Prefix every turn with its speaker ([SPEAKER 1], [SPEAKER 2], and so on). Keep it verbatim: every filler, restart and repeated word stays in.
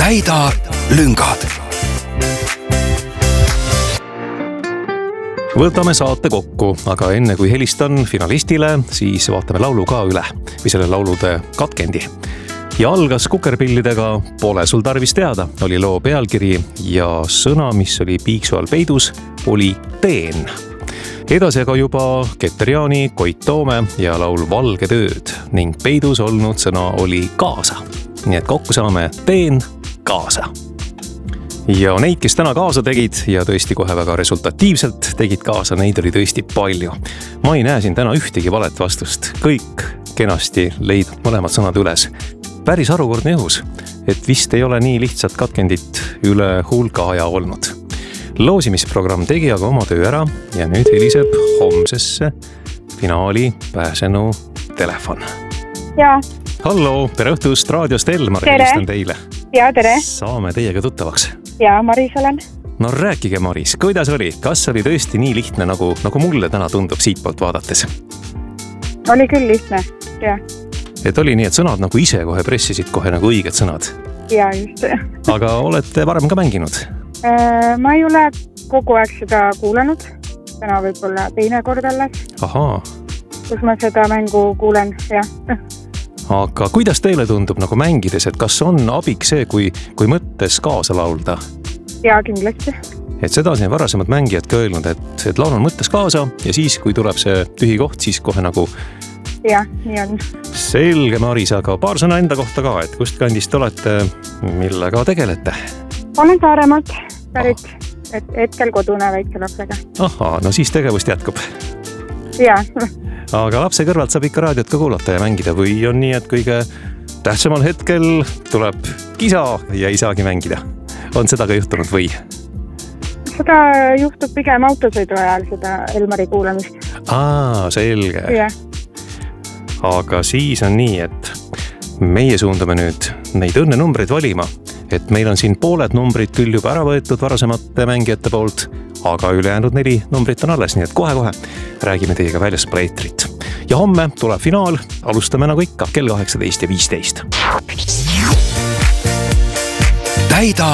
[SPEAKER 1] täida lüngad. Võtame saate kokku, aga enne kui helistan finalistile, siis vaatame laulu ka üle või selle laulude katkendi. Ja algas kukerpillidega Pole sul tarvis teada, oli loo pealkiri ja sõna, mis oli piiksu all peidus, oli teen. Edasi aga juba Keter Jaani, Koit Toome ja laul Valged ööd ning peidus olnud sõna oli kaasa. Nii et kokku saame teen kaasa. Ja neid, kes täna kaasa tegid ja tõesti kohe väga resultatiivselt tegid kaasa, neid oli tõesti palju. Ma ei näe siin täna ühtegi valet vastust. Kõik kenasti leidnud mõlemad sõnad üles. Päris harukordne juhus, et vist ei ole nii lihtsalt katkendit üle hulka aja olnud. Loosimisprogramm tegi aga oma töö ära ja nüüd heliseb homsesse finaali pääsenu telefon.
[SPEAKER 2] Jaa.
[SPEAKER 1] Hallo, tere õhtust raadiost Elmar, helistan teile.
[SPEAKER 2] Jaa, tere.
[SPEAKER 1] Saame teiega tuttavaks.
[SPEAKER 2] Jaa, Maris olen.
[SPEAKER 1] No rääkige, Maris, kuidas oli? Kas oli tõesti nii lihtne, nagu, nagu mulle täna tundub siitpoolt vaadates?
[SPEAKER 2] Oli küll lihtne, jah.
[SPEAKER 1] Et oli nii, et sõnad nagu ise kohe pressisid kohe nagu õiged sõnad.
[SPEAKER 2] Jaa, just.
[SPEAKER 1] Aga olete varem ka mänginud?
[SPEAKER 2] Ma ei ole kogu aeg seda kuulanud. Täna võib-olla teine kord alles.
[SPEAKER 1] Ahaa.
[SPEAKER 2] Kus ma seda mängu kuulen, jah.
[SPEAKER 1] Aga kuidas teile tundub nagu mängides, et kas on abiks see, kui, kui mõttes kaasa laulda?
[SPEAKER 2] Jaa, kindlasti.
[SPEAKER 1] Et seda on varasemad mängijad ka öelnud, et, et laulan mõttes kaasa ja siis, kui tuleb see tühi koht, siis kohe nagu...
[SPEAKER 2] Jah, nii on.
[SPEAKER 1] Selge, Maris, aga paar sõna enda kohta ka, et kust kandist olete, millega tegelete?
[SPEAKER 2] Olen Saaremaalt pärit, et hetkel kodune väikse lapsega.
[SPEAKER 1] Ahaa, no siis tegevust jätkub.
[SPEAKER 2] Jaa.
[SPEAKER 1] Aga lapse kõrvalt saab ikka raadiot ka kuulata ja mängida või on nii, et kõige tähtsamal hetkel tuleb kisa ja ei saagi mängida. On seda ka juhtunud või?
[SPEAKER 2] Seda juhtub pigem autosõidu ajal, seda Elmari kuulamist.
[SPEAKER 1] Aa, selge.
[SPEAKER 2] Jah.
[SPEAKER 1] Aga siis on nii, et meie suundame nüüd neid õnnenumbreid valima, et meil on siin pooled numbrid küll juba ära võetud varasemate mängijate poolt, aga ülejäänud neli numbrit on alles, nii et kohe-kohe räägime teiega väljaspool eetrit. Ja homme tuleb finaal, alustame nagu ikka kell kaheksateist ja viisteist. Täida